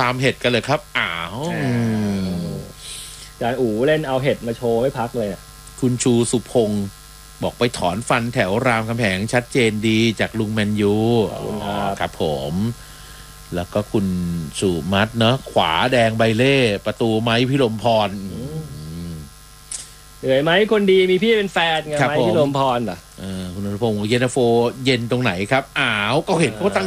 ามเห็ดกันเลยครับอ้าวอาจารย์อู๋เล่นเอาเห็ดมาโชว์ไม่พักเลยคุณชูสุพงศ์บอกไปถอนฟันแถวรามคำแหงชัดเจนดีจากลุงแมนยูครับผมแล้วก็คุณสุมัตเนาะขวาแดงใบเล่ประตูไม้พิรมพรเหนื่อยไหมคนดีมีพี่เป็นแฟนไงไม้พิรมพรเหรอคุณอนุพงศ์เย็นตาโฟเย็นตรงไหนครับอ้าวก็เห็นเขาตั้ง